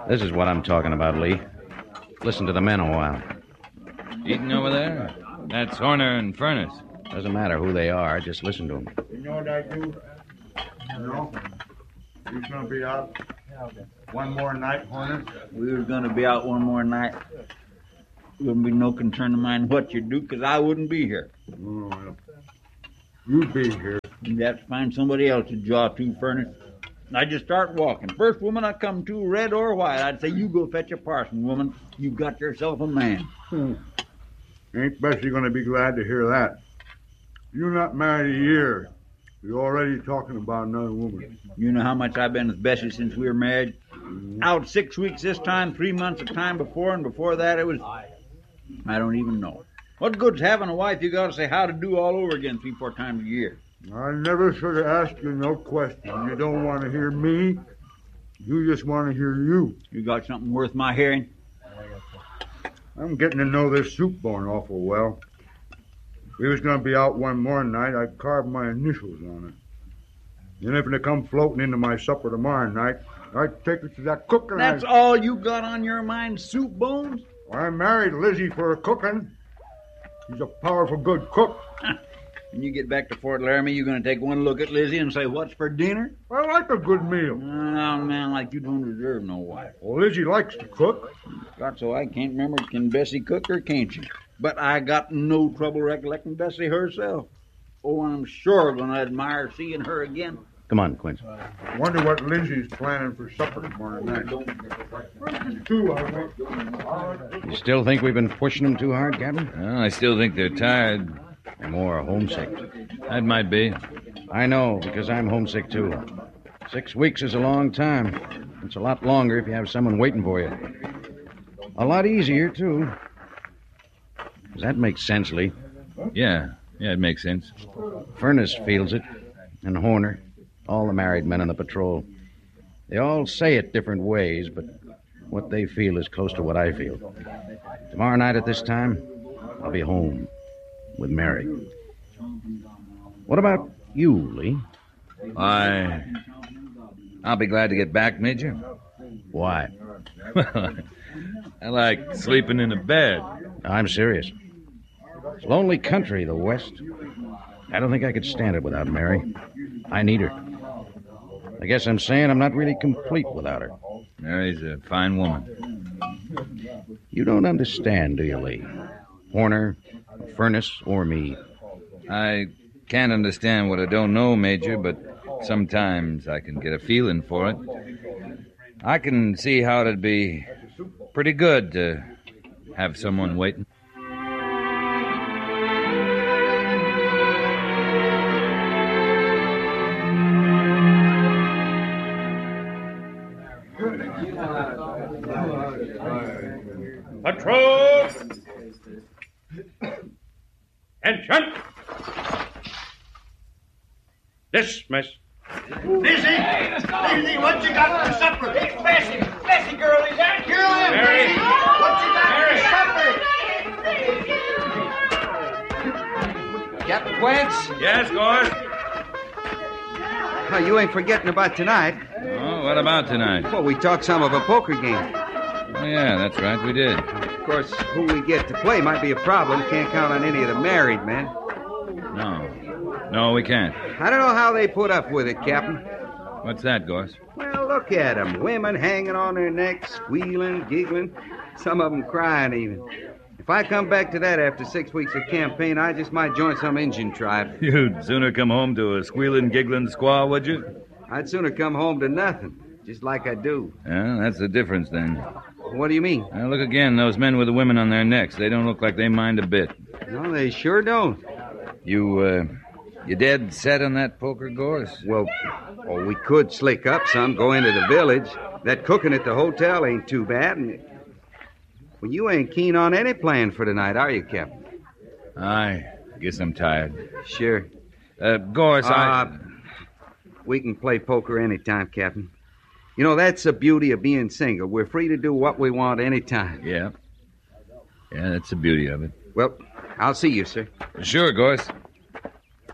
This is what I'm talking about, Lee. Listen to the men a while. Eating over there? That's Horner and Furnace. Doesn't matter who they are, just listen to them. You know what I do? You know? He's gonna be out one more night, Horner. We was going to be out one more night. Wouldn't be no concern of mine what you do, because I wouldn't be here. Oh, well, you be here. You'd have to find somebody else to jaw to, Furnace. I'd just start walking. First woman I come to, red or white, I'd say, you go fetch a parson, woman. You got yourself a man. Ain't Bessie gonna be glad to hear that. You're not married a year. You're already talking about another woman. You know how much I've been with Bessie since we were married? Out 6 weeks this time, 3 months of time before, and before that it was... I don't even know. What good's having a wife you gotta say how to do all over again 3-4 times a year? I never should have asked you no question. You don't want to hear me. You just want to hear you. You got something worth my hearing? I'm getting to know this soup bone awful well. We was going to be out one more night. I carved my initials on it. And if it come floating into my supper tomorrow night, I'd take it to that cook and That's all you got on your mind, soup bones? I married Lizzie for a cooking. She's a powerful good cook. When you get back to Fort Laramie, you're going to take one look at Lizzie and say, what's for dinner? I like a good meal. Oh, man, like you don't deserve no wife. Well, Lizzie likes to cook. Got so I can't remember, can Bessie cook or can't she? But I got no trouble recollecting Bessie herself. Oh, I'm sure going to admire seeing her again. Come on, Quince. Wonder what Lizzie's planning for supper tomorrow night. You still think we've been pushing them too hard, Captain? Well, I still think they're tired. They're more homesick. That might be. I know, because I'm homesick, too. 6 weeks is a long time. It's a lot longer if you have someone waiting for you. A lot easier, too. Does that make sense, Lee? Yeah, it makes sense. Furnace feels it, and Horner, all the married men on the patrol. They all say it different ways, but what they feel is close to what I feel. Tomorrow night at this time, I'll be home with Mary. What about you, Lee? I'll be glad to get back, Major. Why? I like sleeping in a bed. I'm serious. It's a lonely country, the West. I don't think I could stand it without Mary. I need her. I guess I'm saying I'm not really complete without her. Mary's a fine woman. You don't understand, do you, Lee? Horner, Furnace, or me. I can't understand what I don't know, Major, but sometimes I can get a feeling for it. I can see how it'd be pretty good to have someone waiting. Patrol! Attention! Dismiss. Lizzie, what you got for supper? It's Bessie, girl, is that girl? Mary. What you got for supper? Captain Quince? Yes, Gord? Oh, you ain't forgetting about tonight. Oh, what about tonight? Well, we talked some of a poker game. Oh, yeah, that's right, we did. Of course, who we get to play might be a problem. Can't count on any of the married men. No, we can't. I don't know how they put up with it, Captain. What's that, Gorse? Well, look at 'em. Women hanging on their necks, squealing, giggling. Some of 'em crying even. If I come back to that after 6 weeks of campaign, I just might join some Indian tribe. You'd sooner come home to a squealing, giggling squaw, would you? I'd sooner come home to nothing, just like I do. Yeah, that's the difference, then. What do you mean? Now, look again, those men with the women on their necks. They don't look like they mind a bit. No, they sure don't. You dead set on that poker, Gorse? Well, we could slick up some, go into the village. That cooking at the hotel ain't too bad. Well, you ain't keen on any plan for tonight, are you, Captain? I guess I'm tired. Sure. Gorse, We can play poker anytime, Captain. You know, that's the beauty of being single. We're free to do what we want anytime. Yeah. Yeah, that's the beauty of it. Well, I'll see you, sir. Sure, Gorse.